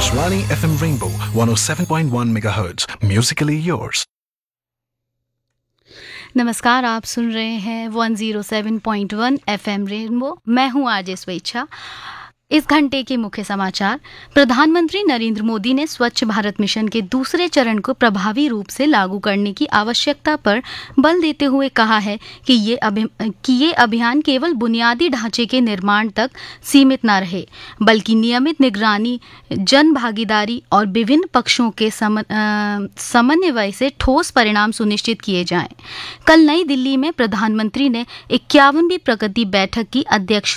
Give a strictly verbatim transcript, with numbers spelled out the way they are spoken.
Akashvani F M Rainbow one oh seven point one megahertz. Musically yours. नमस्कार, आप सुन रहे हैं one oh seven point one FM rainbow. मैं हूं RJ स्वेच्छा। इस घंटे के मुख्य समाचार। प्रधानमंत्री नरेंद्र मोदी ने स्वच्छ भारत मिशन के दूसरे चरण को प्रभावी रूप से लागू करने की आवश्यकता पर बल देते हुए कहा है कि ये अभि, कि ये अभियान केवल बुनियादी ढांचे के निर्माण तक सीमित न रहे, बल्कि नियमित निगरानी, जन भागीदारी और विभिन्न पक्षों के समन्वय से ठोस परिणाम सुनिश्चित किए जाएं। कल नई दिल्ली में प्रधानमंत्री ने इक्यावनवीं प्रगति बैठक की अध्यक्षता